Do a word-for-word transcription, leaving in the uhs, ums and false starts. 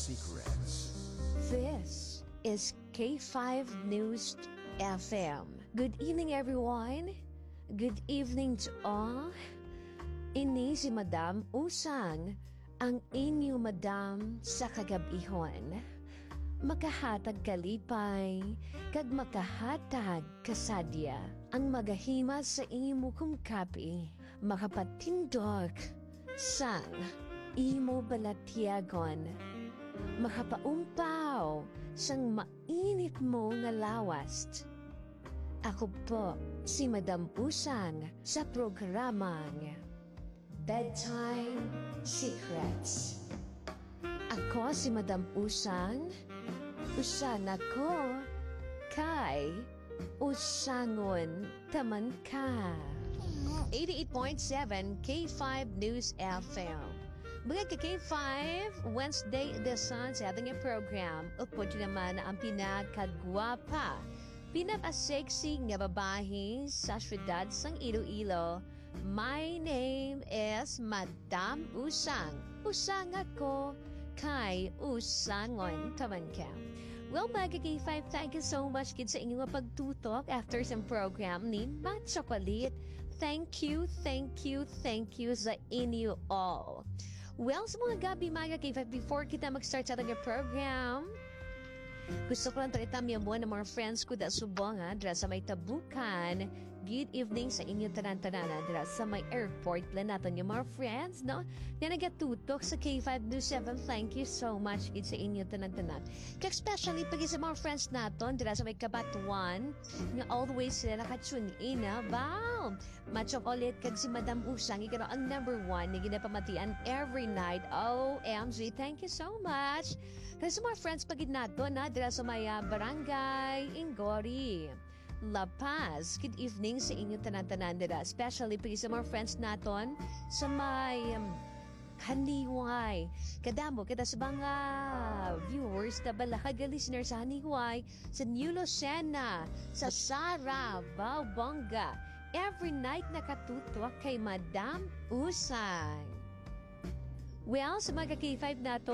secrets. This is K five News F M. Good evening, everyone. Good evening to all. Ini si Madam Usang, ang inyo Madam sa kagabihon. Makahatag kalipay, kag makahatag kasadya. Ang magahima sa imo kumkapi, makapatindog sang imo balatyagon. Makapaumpaw sang mainit mo nga lawast. Ako po si Madam Usang sa programang Bedtime Secrets. Ako si Madam Usang, usan ako kay Usangon taman ka. eighty-eight point seven K five News F M. Mga ka-K five, Wednesday edition sa ating program. Upod naman ang pinakagwapa, pinaka-sexy nga babae sa syudad sang Iloilo. My name is Madam Usang. Usang ako kay Usangon taman ka. Well, mga ka-K five, thank you so much kid sa inyong pagtutok after some program ni Matchokolit. Thank you, thank you, thank you sa inyo all. Well, sa mga gabi mga K five, before kita mag-start sa ating program, gusto ko lang talitam yung buwan ng mga friends ko da subong ha, dra sa may Tabukan. Good evening sa inyo tanan-tanan dra sa may airport plan natin yung mga friends, no? Na nagatutok sa K five News seven, thank you so much kid sa inyo tanan-tanan. Kaya especially pag sa mga friends natin dra sa may Kabatuan, nga always sila nakatune in ha, wow! Matchok ulit kag si Madam Usang, ikaw ang number one na ginapamatian every night. O M G, thank you so much. Kaya sa mga friends pagid natin na dira sa may uh, Barangay Ingori, La Paz. Good evening sa inyo tanan-tanan dira, especially pag sa mga friends naton sa may um, Haniway. Kadamo kita sa mga viewers na balahaga listeners sa Haniway, sa New Lucena, sa Sara, Baubonga. Every night nakatutok kay Madam Usang. Well, sa mga K five nato